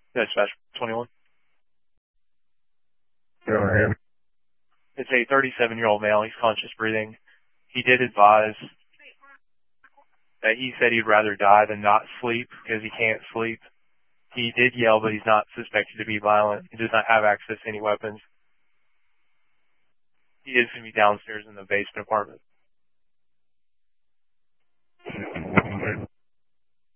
Dispatch 21. Go ahead. It's a 37-year-old male. He's conscious breathing. He did advise that he said he'd rather die than not sleep because he can't sleep. He did yell, but he's not suspected to be violent. He does not have access to any weapons. He is going to be downstairs in the basement apartment.